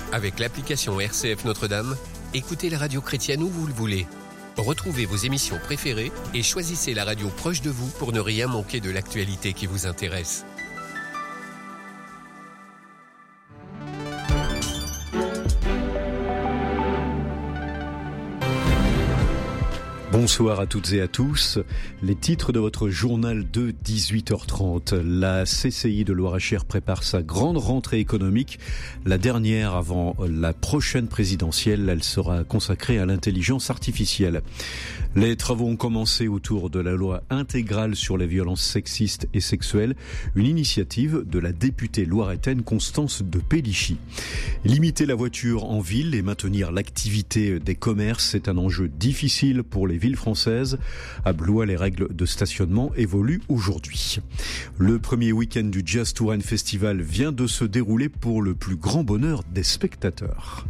Avec l'application RCF Notre-Dame, écoutez la radio chrétienne où vous le voulez. Retrouvez vos émissions préférées et choisissez la radio proche de vous pour ne rien manquer de l'actualité qui vous intéresse. Bonsoir à toutes et à tous. Les titres de votre journal de 18h30. La CCI de Loir-et-Cher prépare sa grande rentrée économique. La dernière avant la prochaine présidentielle. Elle sera consacrée à l'intelligence artificielle. Les travaux ont commencé autour de la loi intégrale sur les violences sexistes et sexuelles. Une initiative de la députée loiretaine Constance de Pélichy. Limiter la voiture en ville et maintenir l'activité des commerces, c'est un enjeu difficile pour les villes françaises. À Blois, les règles de stationnement évoluent aujourd'hui. Le premier week-end du Jazz Touraine Festival vient de se dérouler pour le plus grand bonheur des spectateurs.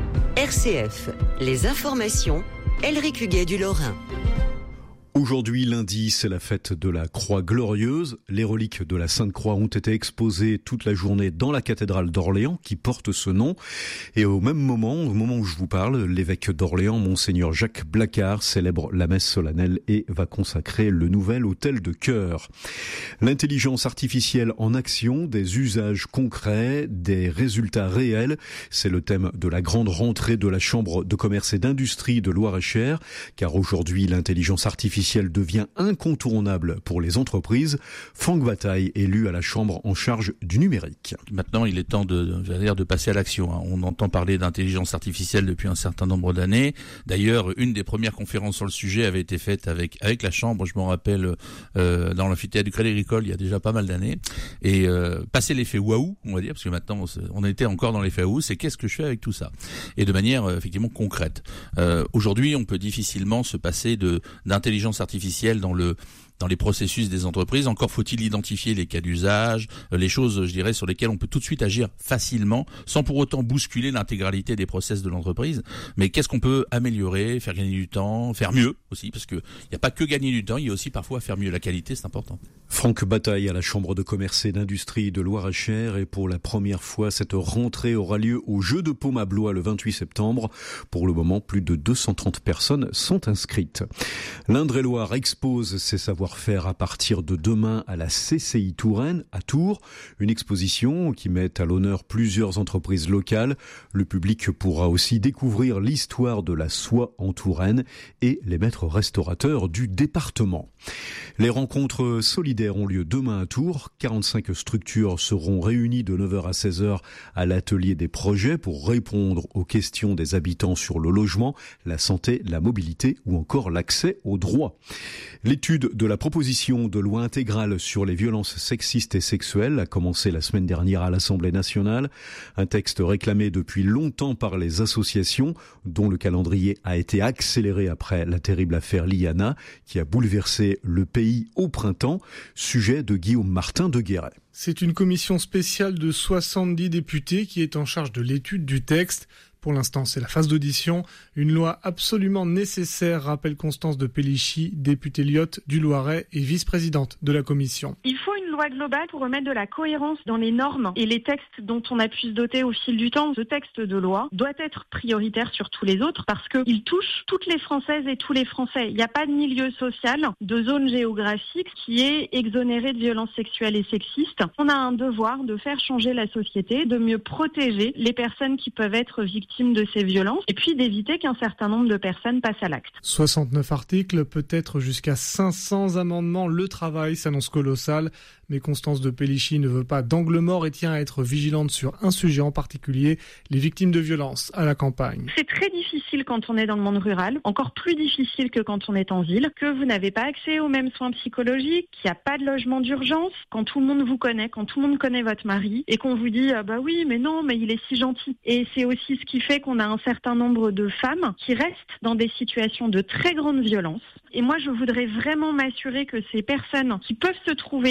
RCF, les informations, Elric Huguet du Lorrain. Aujourd'hui, lundi, c'est la fête de la Croix Glorieuse. Les reliques de la Sainte Croix ont été exposées toute la journée dans la cathédrale d'Orléans qui porte ce nom. Et au moment où je vous parle, l'évêque d'Orléans, Monseigneur Jacques Blacard, célèbre la messe solennelle et va consacrer le nouvel hôtel de cœur. L'intelligence artificielle en action, des usages concrets, des résultats réels, c'est le thème de la grande rentrée de la Chambre de commerce et d'industrie de Loir-et-Cher, car aujourd'hui, l'intelligence artificielle devient incontournable pour les entreprises. Franck Bataille, élu à la Chambre en charge du numérique. Maintenant, il est temps de passer à l'action. On entend parler d'intelligence artificielle depuis un certain nombre d'années. D'ailleurs, une des premières conférences sur le sujet avait été faite avec la Chambre, je m'en rappelle, dans l'amphithéâtre du Crédit Agricole, il y a déjà pas mal d'années. Et passer l'effet waouh, on va dire, parce que maintenant, on était encore dans l'effet waouh, c'est qu'est-ce que je fais avec tout ça ? Et de manière effectivement concrète. Aujourd'hui, on peut difficilement se passer d'intelligence artificielle dans les processus des entreprises. Encore faut-il identifier les cas d'usage, les choses, je dirais, sur lesquelles on peut tout de suite agir facilement, sans pour autant bousculer l'intégralité des process de l'entreprise. Mais qu'est-ce qu'on peut améliorer, faire gagner du temps, faire mieux aussi, parce que il n'y a pas que gagner du temps, il y a aussi parfois faire mieux. La qualité, c'est important. Franck Bataille à la Chambre de commerce et d'industrie de Loir-et-Cher, et pour la première fois, cette rentrée aura lieu au Jeu de Paume à Blois le 28 septembre. Pour le moment, plus de 230 personnes sont inscrites. L'Indre-et-Loire expose ses savoir-faire à partir de demain à la CCI Touraine à Tours. Une exposition qui met à l'honneur plusieurs entreprises locales. Le public pourra aussi découvrir l'histoire de la soie en Touraine et les maîtres restaurateurs du département. Les rencontres solidaires ont lieu demain à Tours. 45 structures seront réunies de 9h à 16h à l'atelier des projets pour répondre aux questions des habitants sur le logement, la santé, la mobilité ou encore l'accès aux droits. L'étude de la proposition de loi intégrale sur les violences sexistes et sexuelles a commencé la semaine dernière à l'Assemblée nationale. Un texte réclamé depuis longtemps par les associations, dont le calendrier a été accéléré après la terrible affaire Liana, qui a bouleversé le pays au printemps. Sujet de Guillaume Martin de Guéret. C'est une commission spéciale de 70 députés qui est en charge de l'étude du texte. Pour l'instant, c'est la phase d'audition. Une loi absolument nécessaire, rappelle Constance de Pélichy, députée Lyotte du Loiret et vice-présidente de la commission. Il faut une loi globale pour remettre de la cohérence dans les normes et les textes dont on a pu se doter au fil du temps. Ce texte de loi doit être prioritaire sur tous les autres parce qu'il touche toutes les Françaises et tous les Français. Il n'y a pas de milieu social, de zone géographique qui est exonéré de violences sexuelles et sexistes. On a un devoir de faire changer la société, de mieux protéger les personnes qui peuvent être victimes de ces violences et puis d'éviter qu'un certain nombre de personnes passent à l'acte. 69 articles, peut-être jusqu'à 500 amendements. Le travail s'annonce colossal, mais Constance de Pélichy ne veut pas d'angle mort et tient à être vigilante sur un sujet en particulier, les victimes de violences à la campagne. C'est très difficile quand on est dans le monde rural, encore plus difficile que quand on est en ville, que vous n'avez pas accès aux mêmes soins psychologiques, qu'il n'y a pas de logement d'urgence, quand tout le monde vous connaît, quand tout le monde connaît votre mari et qu'on vous dit « bah oui, mais non, mais il est si gentil ». Et c'est aussi ce qui fait qu'on a un certain nombre de femmes qui restent dans des situations de très grande violence. Et moi, je voudrais vraiment m'assurer que ces personnes qui peuvent se trouver isolées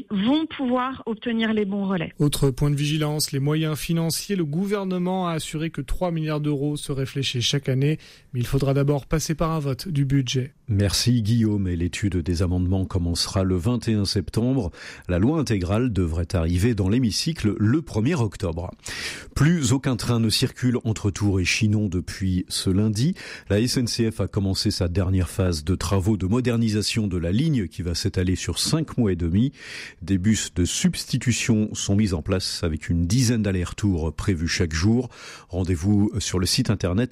vont pouvoir obtenir les bons relais. Autre point de vigilance, les moyens financiers. Le gouvernement a assuré que 3 milliards d'euros seraient fléchés chaque année, mais il faudra d'abord passer par un vote du budget. Merci Guillaume. Et l'étude des amendements commencera le 21 septembre. La loi intégrale devrait arriver dans l'hémicycle le 1er octobre. Plus aucun train ne circule entre Tours et Chinon depuis ce lundi. La SNCF a commencé sa dernière phase de travaux de modernisation de la ligne qui va s'étaler sur 5 mois et demi. Des bus de substitution sont mis en place avec une dizaine d'allers-retours prévus chaque jour. Rendez-vous sur le site internet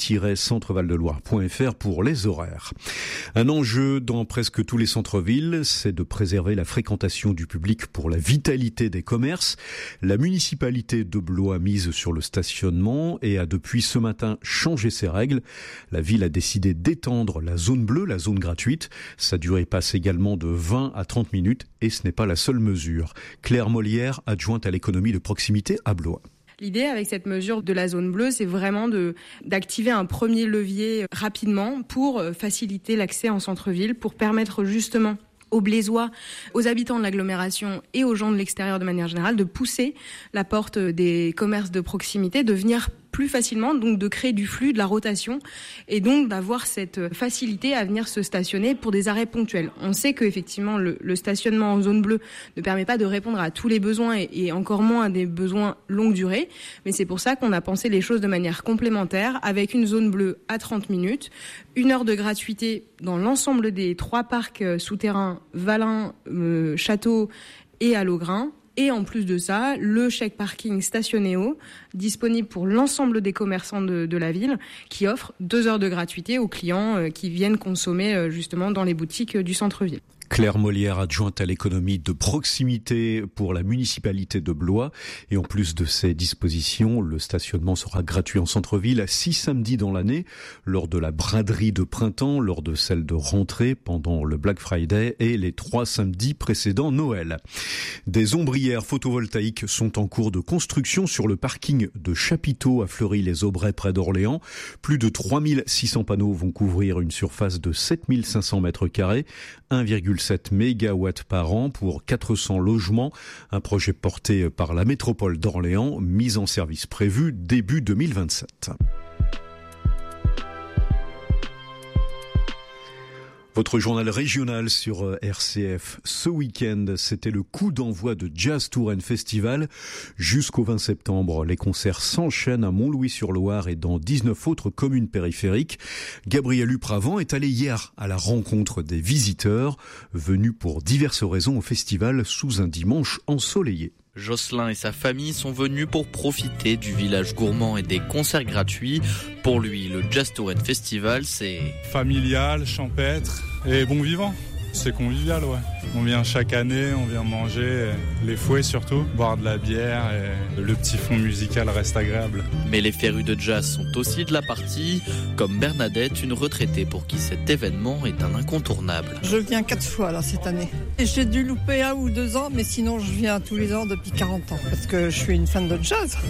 remy-centrevaldeloire.fr pour les horaires. Un enjeu dans presque tous les centres-villes, c'est de préserver la fréquentation du public pour la vitalité des commerces. La municipalité de Blois mise sur le stationnement et a depuis ce matin changé ses règles. La ville a décidé d'étendre la zone bleue, la zone gratuite. Sa durée passe également de 20 à 30 minutes et ce n'est pas la seule mesure. Claire Molière, adjointe à l'économie de proximité à Blois. L'idée avec cette mesure de la zone bleue, c'est vraiment d'activer un premier levier rapidement pour faciliter l'accès en centre-ville, pour permettre justement aux Blésois, aux habitants de l'agglomération et aux gens de l'extérieur de manière générale de pousser la porte des commerces de proximité, de venir plus facilement, donc de créer du flux, de la rotation et donc d'avoir cette facilité à venir se stationner pour des arrêts ponctuels. On sait qu'effectivement le stationnement en zone bleue ne permet pas de répondre à tous les besoins et encore moins à des besoins longue durée, mais c'est pour ça qu'on a pensé les choses de manière complémentaire avec une zone bleue à 30 minutes, 1 heure de gratuité dans l'ensemble des 3 parcs souterrains Valin, Château et Allogrin. Et en plus de ça, le chèque parking Stationnéo, disponible pour l'ensemble des commerçants de la ville, qui offre 2 heures de gratuité aux clients qui viennent consommer justement dans les boutiques du centre-ville. Claire Molière, adjointe à l'économie de proximité pour la municipalité de Blois. Et en plus de ces dispositions, le stationnement sera gratuit en centre-ville 6 samedis dans l'année, lors de la braderie de printemps, lors de celle de rentrée pendant le Black Friday et les 3 samedis précédents Noël. Des ombrières photovoltaïques sont en cours de construction sur le parking de Chapiteau à Fleury-les-Aubrais près d'Orléans. Plus de 3600 panneaux vont couvrir une surface de 7500 mètres carrés, 1,7 mégawatts par an pour 400 logements. Un projet porté par la métropole d'Orléans, mise en service prévue début 2027. Votre journal régional sur RCF. Ce week-end, c'était le coup d'envoi de Jazz Touraine Festival. Jusqu'au 20 septembre, les concerts s'enchaînent à Montlouis-sur-Loire et dans 19 autres communes périphériques. Gabriel Upravant est allé hier à la rencontre des visiteurs, venus pour diverses raisons au festival sous un dimanche ensoleillé. Jocelyn et sa famille sont venus pour profiter du village gourmand et des concerts gratuits. Pour lui, le Jazz Touraine Festival, c'est familial, champêtre et bon vivant. C'est convivial, ouais. On vient chaque année, on vient manger, les fouets surtout, boire de la bière et le petit fond musical reste agréable. Mais les férus de jazz sont aussi de la partie, comme Bernadette, une retraitée pour qui cet événement est un incontournable. Je viens 4 fois là cette année. J'ai dû louper 1 ou 2 ans, mais sinon je viens tous les ans depuis 40 ans, parce que je suis une fan de jazz.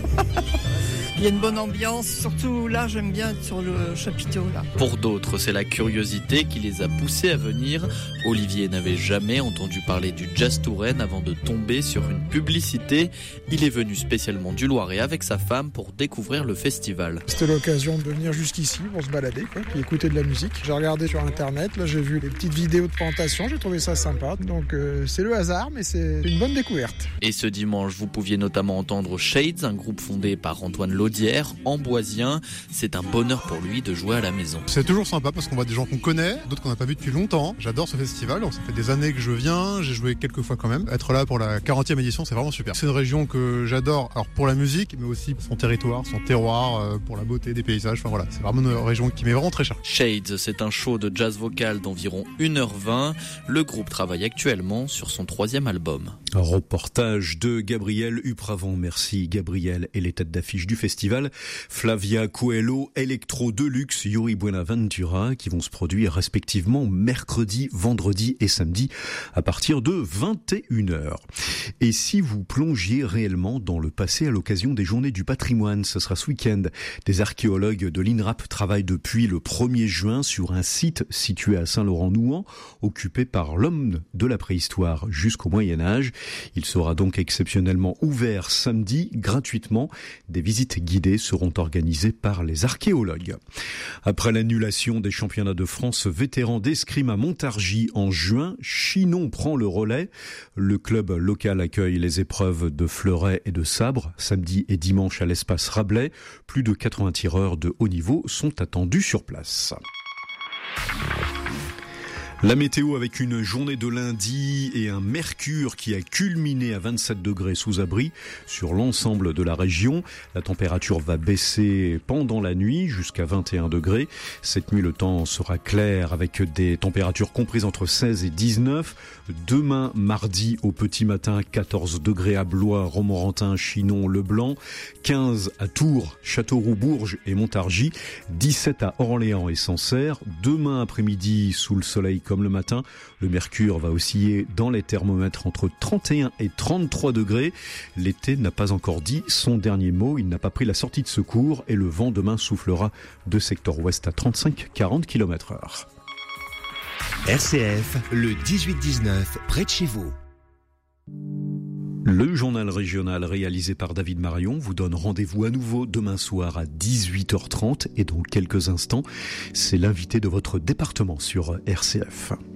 Il y a une bonne ambiance, surtout là j'aime bien être sur le chapiteau là. Pour d'autres, c'est la curiosité qui les a poussés à venir. Olivier n'avait jamais entendu parler du Jazz Touraine avant de tomber sur une publicité. Il est venu spécialement du Loiret avec sa femme pour découvrir le festival. C'était l'occasion de venir jusqu'ici pour se balader, puis écouter de la musique. J'ai regardé sur internet, là j'ai vu les petites vidéos de présentation, j'ai trouvé ça sympa. Donc c'est le hasard, mais c'est une bonne découverte. Et ce dimanche, vous pouviez notamment entendre Shades, un groupe fondé par Antoine Laudière, amboisien. C'est un bonheur pour lui de jouer à la maison. C'est toujours sympa parce qu'on voit des gens qu'on connaît, d'autres qu'on n'a pas vus depuis longtemps. J'adore ce festival, ça fait des années que je viens, j'ai joué quelques fois quand même. Être là pour la 40e édition, c'est vraiment super. C'est une région que j'adore, alors pour la musique, mais aussi son territoire, son terroir, pour la beauté des paysages. Enfin voilà, c'est vraiment une région qui m'est vraiment très chère. Shades, c'est un show de jazz vocal d'environ 1h20. Le groupe travaille actuellement sur son 3e album. Un reportage de Gabriel Upravant. Merci Gabriel. Et les têtes d'affiche du festival, Flavia Coelho, Electro Deluxe, Yuri Buenaventura, qui vont se produire respectivement mercredi, vendredi et samedi l'après-midi à partir de 21h. Et si vous plongiez réellement dans le passé à l'occasion des Journées du patrimoine, ce sera ce week-end. Des archéologues de l'INRAP travaillent depuis le 1er juin sur un site situé à Saint-Laurent-Nouan, occupé par l'homme de la préhistoire jusqu'au Moyen-Âge. Il sera donc exceptionnellement ouvert samedi gratuitement. Des visites guidées seront organisées par les archéologues. Après l'annulation des championnats de France vétérans d'escrime à Montargis en juin, Chinon prend le relais. Le club local accueille les épreuves de fleuret et de sabre samedi et dimanche à l'espace Rabelais. Plus de 80 tireurs de haut niveau sont attendus sur place. La météo avec une journée de lundi et un mercure qui a culminé à 27 degrés sous abri sur l'ensemble de la région. La température va baisser pendant la nuit jusqu'à 21 degrés. Cette nuit, le temps sera clair avec des températures comprises entre 16 et 19. Demain, mardi, au petit matin, 14 degrés à Blois, Romorantin, Chinon, Leblanc. 15 à Tours, Châteauroux, Bourges et Montargis. 17 à Orléans et Sancerre. Demain après-midi, sous le soleil comme le matin, le mercure va osciller dans les thermomètres entre 31 et 33 degrés. L'été n'a pas encore dit son dernier mot, il n'a pas pris la sortie de secours et le vent demain soufflera de secteur ouest à 35-40 km/h. RCF, le 18-19, près de chez vous. Le journal régional réalisé par David Marion vous donne rendez-vous à nouveau demain soir à 18h30 et dans quelques instants, c'est l'invité de votre département sur RCF.